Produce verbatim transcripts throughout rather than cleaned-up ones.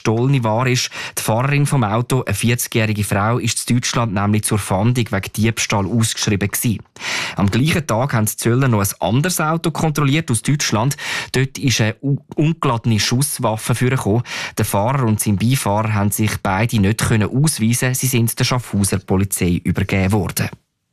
gestohlene Ware ist. Die Fahrerin vom Auto, eine vierzigjährige Frau, ist in Deutschland nämlich zur Fahndung wegen Diebstahl ausgeschrieben gewesen. Am gleichen Tag haben die Zöllner noch ein anderes Auto kontrolliert aus Deutschland. Dort ist eine ungeladene Schusswaffe vorgekommen. Der Fahrer und sein Beifahrer haben sich beide nicht ausweisen. Sie sind der Schaffhauser Polizei übergeben worden.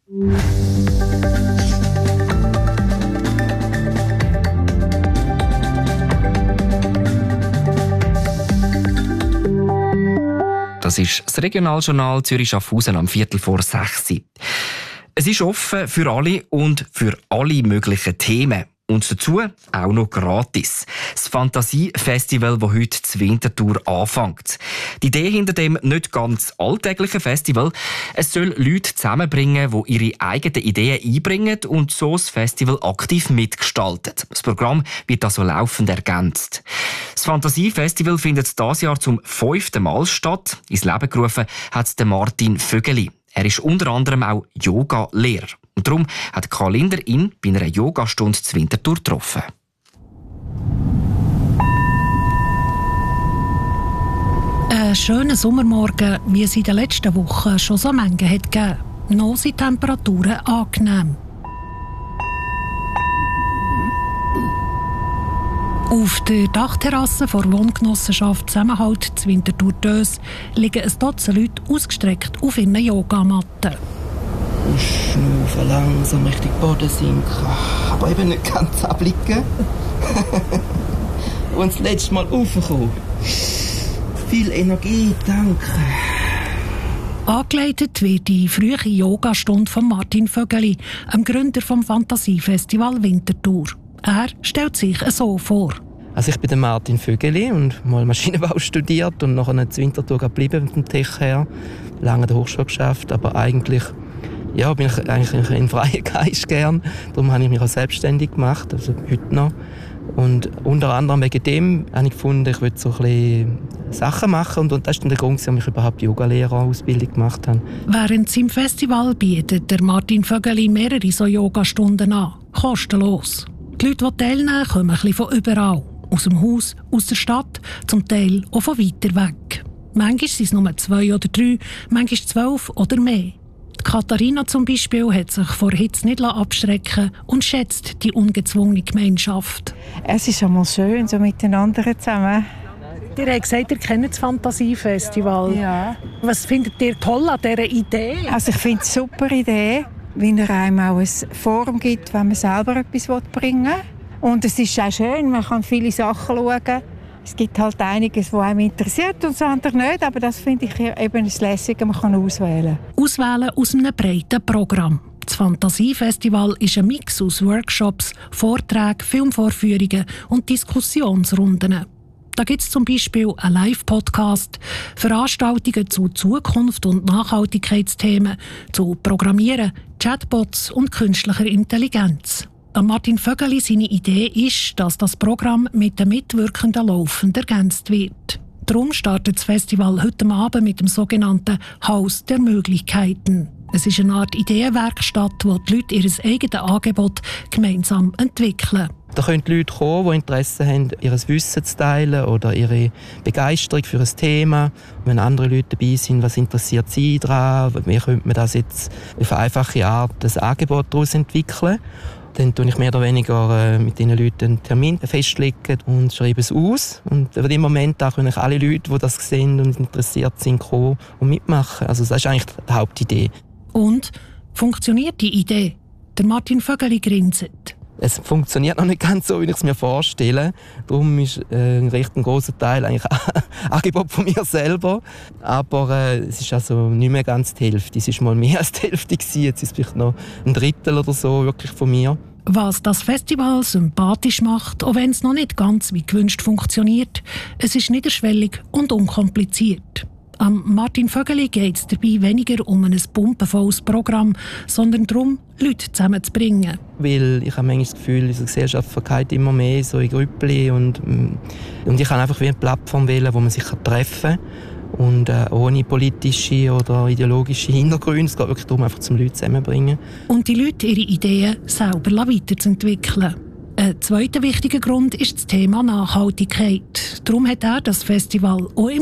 Das ist das Regionaljournal Zürich-Schaffhausen am Viertel vor sechs. Es ist offen für alle und für alle möglichen Themen. Und dazu auch noch gratis. Das Fantasiefestival, das heute zur Winterthur anfängt. Die Idee hinter dem nicht ganz alltäglichen Festival: es soll Leute zusammenbringen, die ihre eigenen Ideen einbringen und so das Festival aktiv mitgestalten. Das Programm wird also laufend ergänzt. Das Fantasiefestival findet dieses Jahr zum fünften Mal statt. Ins Leben gerufen hat Martin Vögeli. Er ist unter anderem auch Yoga-Lehrer. Und darum hat Karl Linder ihn bei einer Yogastunde zur Winterthur getroffen. Ein schöner Sommermorgen, wie es in den letzten Wochen schon so Mengen hat gegeben. Noch sind die Temperaturen angenehm. Auf der Dachterrasse der Wohngenossenschaft Zusammenhalt zu Winterthur-Dös liegen ein Dutzend Leute ausgestreckt auf ihren Yogamatten. Schnaufen, langsam Richtung Boden sinken, aber eben nicht ganz abblicken. Und das letzte Mal raufkommen. Viel Energie, danke. Angeleitet wird die frühe Yogastunde von Martin Vögeli, dem Gründer vom Fantasiefestival Winterthur. Er stellt sich so vor. Also ich bin der Martin Vögeli und mal Maschinenbau studiert und nachher in Winterthur geblieben mit dem Tech her. Lange in der Hochschule geschafft, aber eigentlich ja, bin ich eigentlich ein freier Geist gern. Darum habe ich mich auch selbstständig gemacht, also heute noch. Und unter anderem wegen dem habe ich gefunden, ich will so ein bisschen Sachen machen. Und das ist dann der Grund, warum ich überhaupt Yoga-Lehrerausbildung gemacht habe. Während seinem Festival bietet der Martin Vögeli mehrere so Yogastunden an. Kostenlos. Die Leute, die teilnehmen, kommen ein bisschen von überall. Aus dem Haus, aus der Stadt, zum Teil auch von weiter weg. Manchmal sind es nur zwei oder drei, manchmal zwölf oder mehr. Die Katharina zum Beispiel hat sich vor Hitze nicht abschrecken und schätzt die ungezwungene Gemeinschaft. Es ist einmal schön, so mit den anderen zusammen. Ihr habt gesagt, ihr kennt das Fantasiefestival. Ja. Was findet ihr toll an dieser Idee? Also ich finde es eine super Idee, weil er einem auch eine Form gibt, wenn man selber etwas bringen will. Und es ist auch schön, man kann viele Sachen schauen. Es gibt halt einiges, was einem interessiert und das andere nicht, aber das finde ich eben das Lässige, man kann auswählen. Auswählen aus einem breiten Programm. Das Fantasiefestival ist ein Mix aus Workshops, Vorträgen, Filmvorführungen und Diskussionsrunden. Da gibt es zum Beispiel einen Live-Podcast, Veranstaltungen zu Zukunft- und Nachhaltigkeitsthemen, zu Programmieren, Chatbots und künstlicher Intelligenz. Martin Vögeli seine Idee ist, dass das Programm mit den Mitwirkenden laufend ergänzt wird. Darum startet das Festival heute Abend mit dem sogenannten Haus der Möglichkeiten. Es ist eine Art Ideenwerkstatt, wo die Leute ihr eigenes Angebot gemeinsam entwickeln. Da können die Leute kommen, die Interesse haben, ihr Wissen zu teilen oder ihre Begeisterung für ein Thema. Und wenn andere Leute dabei sind, was interessiert sie daran? Wie könnte man das jetzt auf eine einfache Art das Angebot daraus entwickeln? Dann tue ich mehr oder weniger mit diesen Leuten einen Termin festlegen und schreibe es aus. Und in dem Moment auch können alle Leute, die das sehen und interessiert sind, kommen und mitmachen. Also das ist eigentlich die Hauptidee. Und funktioniert die Idee? Der Martin Vögeli grinst. Es funktioniert noch nicht ganz so, wie ich es mir vorstelle. Darum ist äh, ein recht grosser Teil eigentlich Angebot von mir selber. Aber äh, es ist also nicht mehr ganz die Hälfte. Es war mal mehr als die Hälfte gewesen. Jetzt ist es vielleicht noch ein Drittel oder so wirklich von mir. Was das Festival sympathisch macht, auch wenn es noch nicht ganz wie gewünscht funktioniert, es ist niederschwellig und unkompliziert. Am Martin Vögeli geht es dabei weniger um ein pumpenvolles Programm, sondern darum, Leute zusammenzubringen. Weil ich habe manchmal das Gefühl, unsere Gesellschaft verkeilt immer mehr so in Grüppli und, und ich kann einfach wie eine Plattform wählen, wo man sich treffen kann. Und äh, ohne politische oder ideologische Hintergründe. Es geht wirklich darum, einfach zum Leute zusammenzubringen. Und die Leute ihre Ideen selber weiterzuentwickeln. Ein zweiter wichtiger Grund ist das Thema Nachhaltigkeit. Darum hat er das Festival auch im